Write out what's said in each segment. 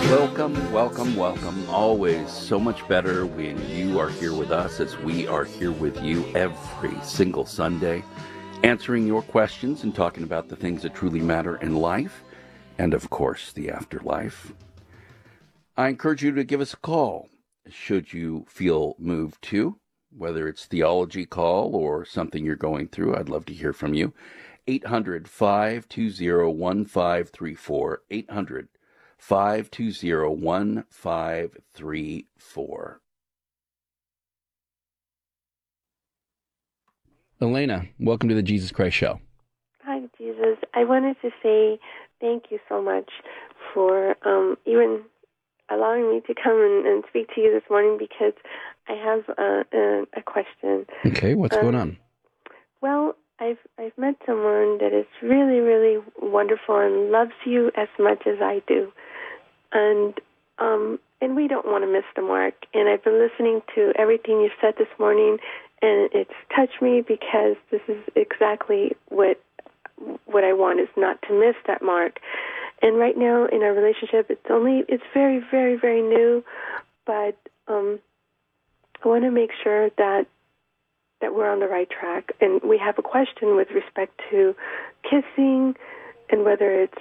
Welcome, welcome, welcome. Always so much better when you are here with us as we are here with you every single Sunday, answering your questions and talking about the things that truly matter in life and, of course, the afterlife. I encourage you to give us a call should you feel moved to, whether it's theology call or something you're going through. I'd love to hear from you. 800-520-1534. 800-520-1534. Elena, welcome to the Jesus Christ Show. Hi, Jesus. I wanted to say thank you so much for even allowing me to come and speak to you this morning, because I have a question. Okay, what's going on? Well, I've met someone that is really, really wonderful and loves you as much as I do, and we don't want to miss the mark. And I've been listening to everything you've said this morning, and it's touched me, because this is exactly what I want, is not to miss that mark. And right now in our relationship, it's very, very, very new, but I want to make sure that we're on the right track. And we have a question with respect to kissing, and whether it's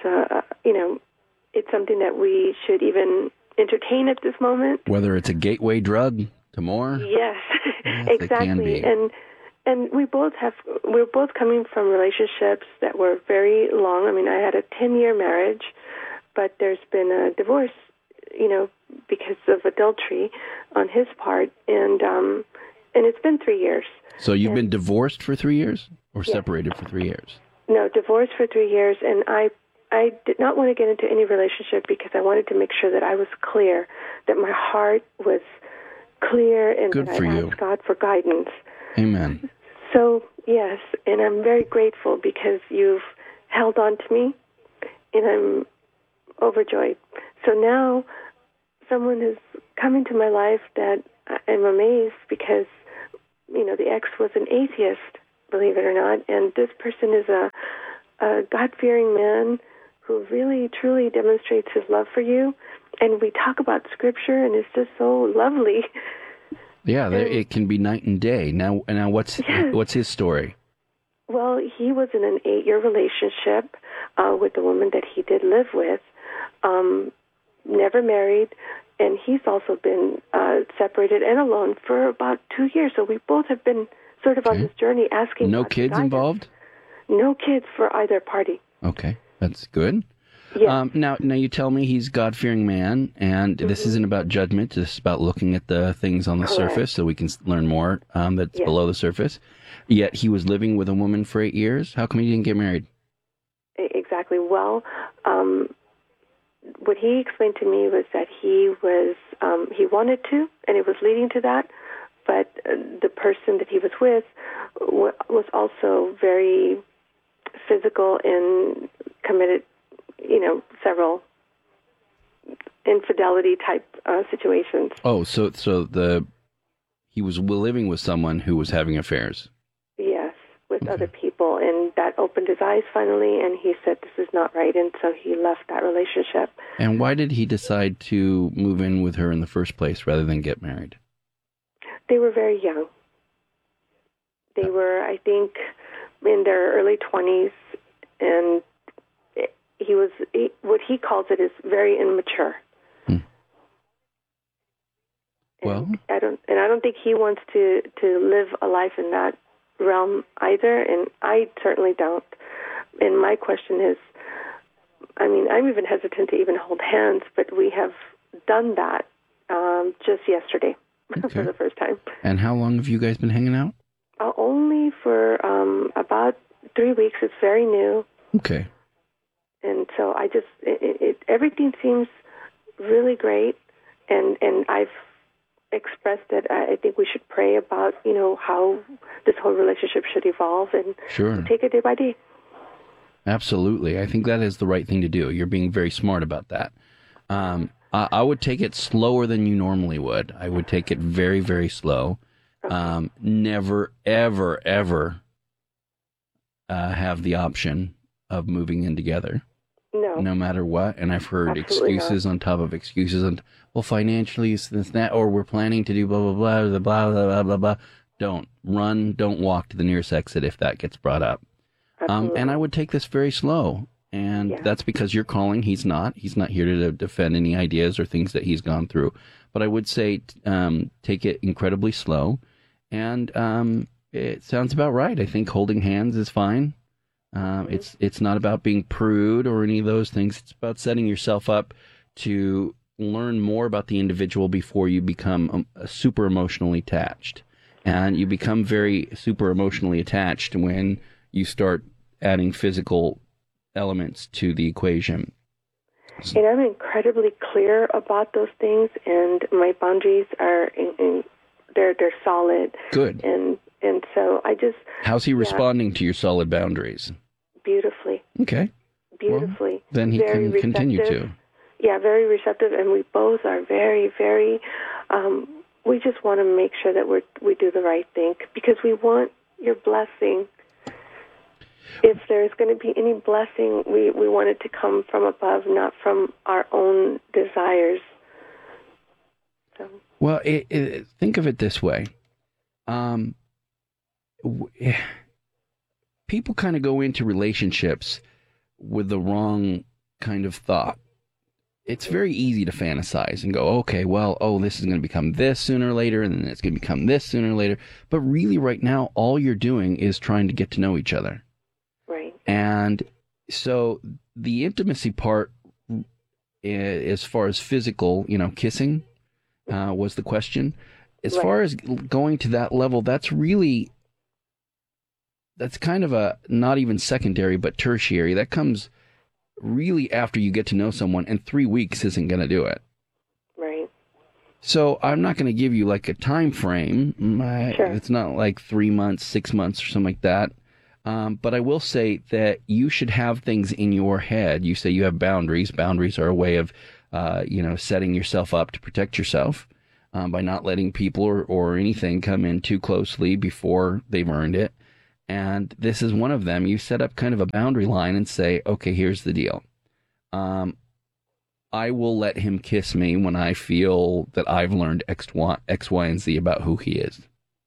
it's something that we should even entertain at this moment. Whether it's a gateway drug to more? Yes, yes exactly. And we're both coming from relationships that were very long. I mean, I had a 10-year marriage, but there's been a divorce, because of adultery on his part, and it's been 3 years. So you've been divorced for 3 years, or separated for 3 years? No, divorced for 3 years, and I did not want to get into any relationship because I wanted to make sure that I was clear, that my heart was clear, and Good that for I you. asked God for guidance. Amen. So, yes, and I'm very grateful because you've held on to me, and I'm overjoyed. So now someone has come into my life that I'm amazed, because, the ex was an atheist, believe it or not, and this person is a God-fearing man who really, truly demonstrates his love for you. And we talk about Scripture, and it's just so lovely. Yeah, it can be night and day. Now, what's his story? Well, he was in an 8-year relationship with a woman that he did live with, never married, and he's also been separated and alone for about 2 years. So we both have been sort of on this journey asking. No kids involved? No kids for either party. Okay, that's good. Yeah. Now you tell me he's a God-fearing man, and this isn't about judgment. This is about looking at the things on the surface, so we can learn more that's below the surface. Yet he was living with a woman for 8 years. How come he didn't get married? Exactly. Well, what he explained to me was that he wanted to, and it was leading to that, but the person that he was with was also very physical and committed, several infidelity type situations. Oh, so he was living with someone who was having affairs. Yes, with other people, and that opened his eyes finally, and he said this is not right, and so he left that relationship. And why did he decide to move in with her in the first place rather than get married? They were very young. They were, I think, in their early 20s, and what he calls it is very immature. Well, I don't think he wants to live a life in that realm either, and I certainly don't. And my question is, I'm even hesitant to even hold hands, but we have done that just yesterday for the first time. And how long have you guys been hanging out? Only for about 3 weeks. It's very new. Okay. And so I just, everything seems really great, and I've expressed that I think we should pray about, how this whole relationship should evolve, and take it day by day. Absolutely. I think that is the right thing to do. You're being very smart about that. I would take it slower than you normally would. I would take it very, very slow. Okay. Never, ever, ever have the option of moving in together. No. no matter what. And I've heard Absolutely excuses not. on top of excuses. And, well, financially, it's this, that, or we're planning to do blah, blah, blah, blah, blah, blah, blah, blah, blah. Don't run, don't walk to the nearest exit if that gets brought up. And I would take this very slow. And that's because you're calling. He's not. He's not here to defend any ideas or things that he's gone through. But I would say take it incredibly slow. And it sounds about right. I think holding hands is fine. It's not about being prude or any of those things. It's about setting yourself up to learn more about the individual before you become super emotionally attached. And you become very super emotionally attached when you start adding physical elements to the equation. And I'm incredibly clear about those things, and my boundaries are they're solid. Good. And so I just. How's he responding to your solid boundaries? Beautifully. Okay. Beautifully. Well, then he can continue to. Yeah, very receptive, and we both are very, very. We just want to make sure that we do the right thing because we want your blessing. If there's going to be any blessing, we want it to come from above, not from our own desires. So. Well, think of it this way. People kind of go into relationships with the wrong kind of thought. It's very easy to fantasize and go, okay, well, this is going to become this sooner or later, and then it's going to become this sooner or later. But really right now, all you're doing is trying to get to know each other. Right. And so the intimacy part, as far as physical, kissing, was the question. As far as going to that level, that's kind of a, not even secondary, but tertiary. That comes really after you get to know someone, and 3 weeks isn't going to do it. Right. So I'm not going to give you like a time frame. Sure. It's not like 3 months, 6 months, or something like that. But I will say that you should have things in your head. You say you have boundaries. Boundaries are a way of, setting yourself up to protect yourself by not letting people or anything come in too closely before they've earned it. And this is one of them. You set up kind of a boundary line and say, okay, here's the deal. I will let him kiss me when I feel that I've learned X, Y, and Z about who he is.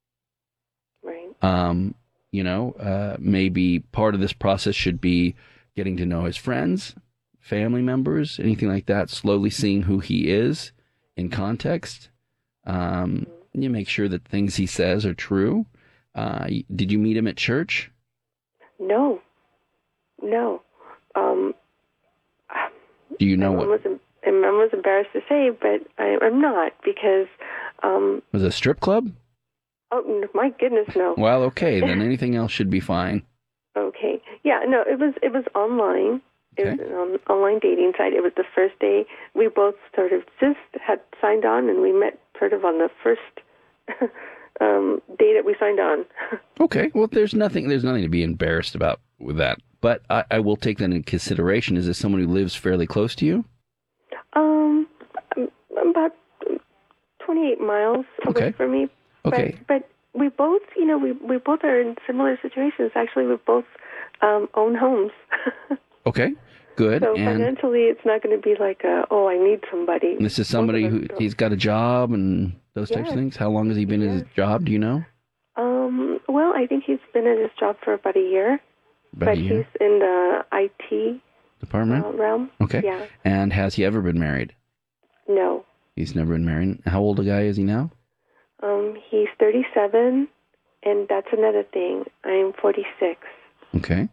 Right. Maybe part of this process should be getting to know his friends, family members, anything like that, slowly seeing who he is in context. You make sure that things he says are true. Did you meet him at church? No. Do you know what? I was embarrassed to say, but I'm not because. Was it a strip club? Oh my goodness, no. Well, okay, then anything else should be fine. Okay, yeah, no, it was online. Okay. It was an online dating site. It was the first day we both sort of just had signed on, and we met sort of on the first day that we signed on. Okay, well, there's nothing to be embarrassed about with that. But I will take that into consideration. Is this someone who lives fairly close to you? About 28 miles away from me. Okay. But we both, we both are in similar situations. Actually, we both own homes. Okay, good. So and financially, it's not going to be like, I need somebody. This is somebody who he's got a job and those types of things. How long has he been in his job? Do you know? Well, I think he's been in his job for about a year. About a year? He's in the IT department realm. Okay. Yeah. And has he ever been married? No. He's never been married. How old a guy is he now? He's 37, and that's another thing. I'm 46. Okay.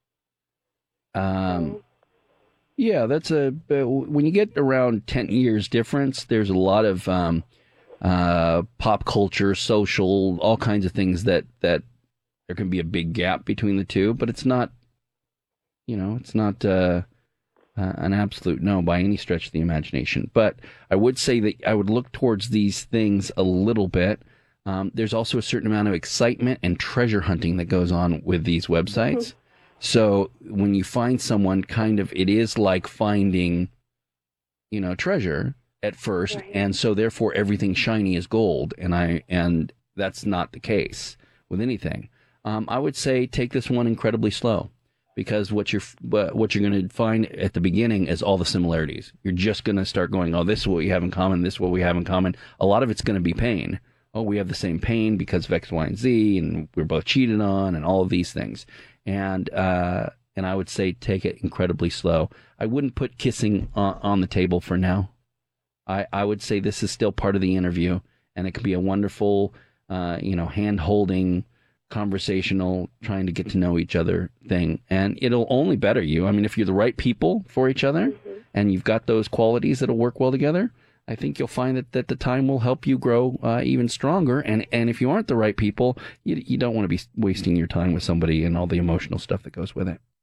Yeah, that's when you get around 10 years difference, there's a lot of pop culture, social, all kinds of things that there can be a big gap between the two, but it's not, it's not an absolute no by any stretch of the imagination. But I would say that I would look towards these things a little bit. There's also a certain amount of excitement and treasure hunting that goes on with these websites. Mm-hmm. So when you find someone, it is like finding, treasure at first. Right. And so therefore everything shiny is gold. And that's not the case with anything. I would say take this one incredibly slow. because what you're going to find at the beginning is all the similarities. You're just going to start going, oh, this is what we have in common. This is what we have in common. A lot of it's going to be pain. Oh, we have the same pain because of X, Y, and Z, and we're both cheated on, and all of these things. And I would say take it incredibly slow. I wouldn't put kissing on the table for now. I would say this is still part of the interview, and it could be a wonderful, hand-holding, conversational, trying to get to know each other thing. And it'll only better you. I mean, if you're the right people for each other, and you've got those qualities that'll work well together, I think you'll find that the time will help you grow even stronger. And if you aren't the right people, you don't want to be wasting your time with somebody and all the emotional stuff that goes with it.